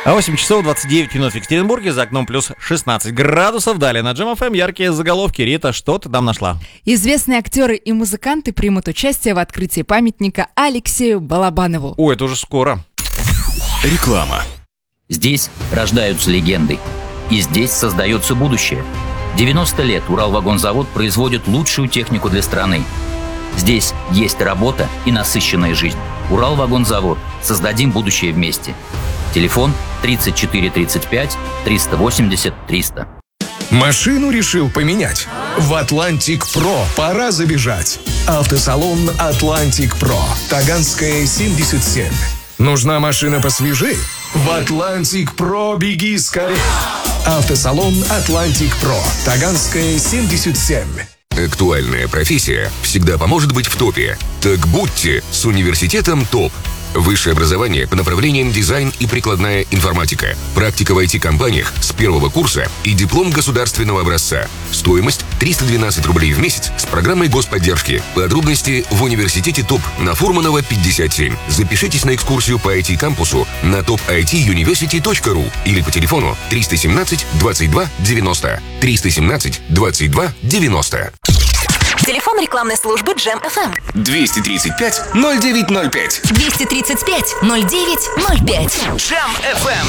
А 8 часов 29 минут в Екатеринбурге, за окном плюс 16 градусов. Далее на Джем ФМ яркие заголовки. Рита, что ты там нашла? Известные актеры и музыканты примут участие в открытии памятника Алексею Балабанову. Ой, это уже скоро. Реклама. Здесь рождаются легенды. И здесь создается будущее. 90 лет Уралвагонзавод производит лучшую технику для страны. Здесь есть работа и насыщенная жизнь. Уралвагонзавод. Создадим будущее вместе. Телефон 34 35 380 300. Машину решил поменять? В Атлантик Про пора забежать. Автосалон Атлантик Про. Таганская, 77. Нужна машина посвежее? В Атлантик Про беги скорее. Автосалон Атлантик Про. Таганская, 77. Актуальная профессия всегда поможет быть в топе. Так будьте с университетом ТОП. Высшее образование по направлениям дизайн и прикладная информатика. Практика в IT-компаниях с первого курса и диплом государственного образца. Стоимость 312 рублей в месяц с программой господдержки. Подробности в университете ТОП на Фурманова, 57. Запишитесь на экскурсию по IT-кампусу на topituniversity.ru или по телефону 317 22 90. 317 22 90. Телефон рекламной службы Джем ФМ. 235 0905. 235 0905. Джем ФМ.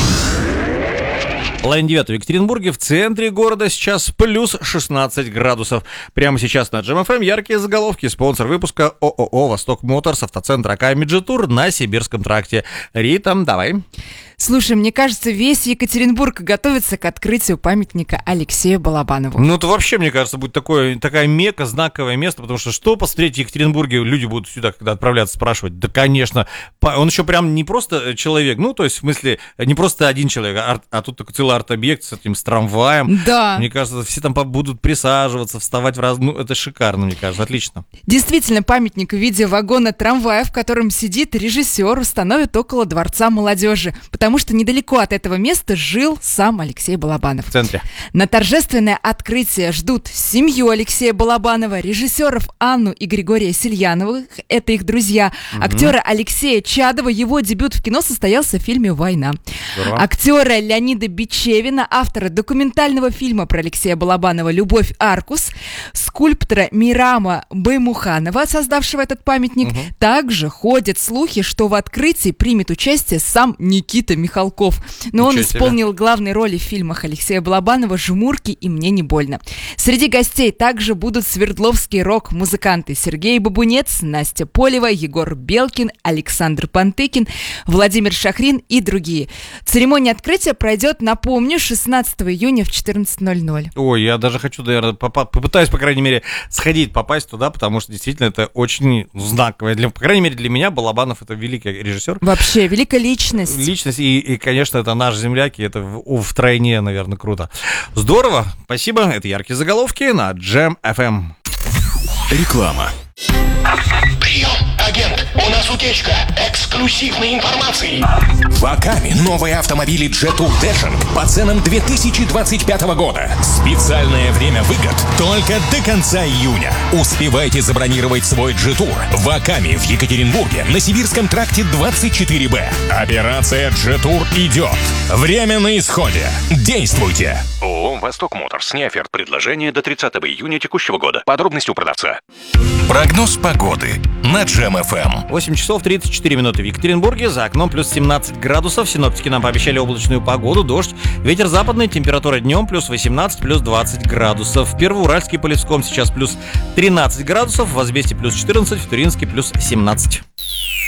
Половина 9 в Екатеринбурге, в центре города сейчас плюс 16 градусов. Прямо сейчас на Джем ФМ яркие заголовки. Спонсор выпуска ООО «Восток Моторс», автоцентр АК «Меджитур» на Сибирском тракте. Рита, давай. Слушай, мне кажется, весь Екатеринбург готовится к открытию памятника Алексею Балабанову. Ну, это вообще, мне кажется, будет такая мекка, знаковое место, потому что посмотреть в Екатеринбурге, люди будут сюда, когда отправляться, спрашивать. Да, конечно, он еще прям не просто человек, ну, то есть, в смысле, не просто один человек, а тут такой целый арт-объект с трамваем. Да. Мне кажется, все там будут присаживаться, вставать в раз. Ну, это шикарно, мне кажется, отлично. Действительно, памятник в виде вагона трамвая, в котором сидит режиссер, установят около Дворца молодежи, потому что недалеко от этого места жил сам Алексей Балабанов. В центре. На торжественное открытие ждут семью Алексея Балабанова, режиссеров Анну и Григория Сельяновых, это их друзья, актера Алексея Чадова, его дебют в кино состоялся в фильме «Война». Здорово. Актера Леонида Бичевина, автора документального фильма про Алексея Балабанова «Любовь Аркус», скульптора Мирама Баймуханова, создавшего этот памятник. Также ходят слухи, что в открытии примет участие сам Никита Михалков. Но он исполнил главные роли в фильмах Алексея Балабанова «Жмурки» и «Мне не больно». Среди гостей также будут свердловские рок-музыканты Сергей Бабунец, Настя Полева, Егор Белкин, Александр Пантыкин, Владимир Шахрин и другие. Церемония открытия пройдет, напомню, 16 июня в 14:00. Ой, я даже хочу, наверное, попытаюсь, по крайней мере, попасть туда, потому что действительно это очень знаковое. По крайней мере, для меня Балабанов — это великий режиссер. Вообще, великая личность. Личность, и, конечно, это наш земляк, и это втройне, наверное, круто. Здорово, спасибо, это яркие заголовки на Джем ФМ. Реклама. Прием, агент, у нас утечка эксклюзивной информации. В Акаме новые автомобили Jetour Dashing по ценам 2025 года. Специальное время выгод только до конца июня. Успевайте забронировать свой Jetour в Акаме в Екатеринбурге на Сибирском тракте 24Б. Операция Jetour идет. Время на исходе. Действуйте. ООО «Восток Моторс». Не оферт предложения до 30 июня текущего года. Подробности у продавца. Прогноз погоды на Джем ФМ. 8 часов 34 минуты в Екатеринбурге, за окном плюс 17 градусов. Синоптики нам пообещали облачную погоду, дождь. Ветер западный, температура днем плюс 18, плюс 20 градусов. Первоуральский, Полевском сейчас плюс 13 градусов, в Азбесте плюс 14, в Туринске плюс 17.